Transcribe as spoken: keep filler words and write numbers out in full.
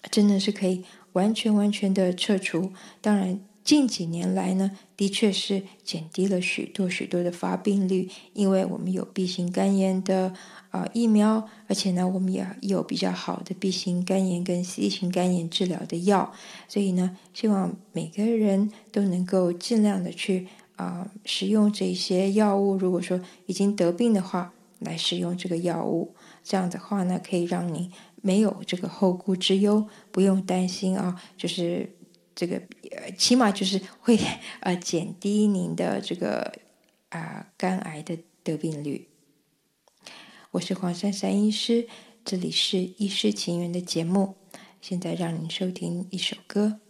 真的是可以完全完全的撤除。当然近几年来呢，的确是减低了许多许多的发病率，因为我们有 B 型肝炎的呃疫苗，而且呢，我们也有比较好的 B 型肝炎跟 C 型肝炎治疗的药，所以呢，希望每个人都能够尽量的去啊、呃使用这些药物。如果说已经得病的话，来使用这个药物，这样的话呢，可以让你没有这个后顾之忧，不用担心啊，就是这个呃，起码就是会呃减低您的这个啊、呃肝癌的得病率。我是黄珊珊医师，这里是医师情缘的节目，现在让您收听一首歌。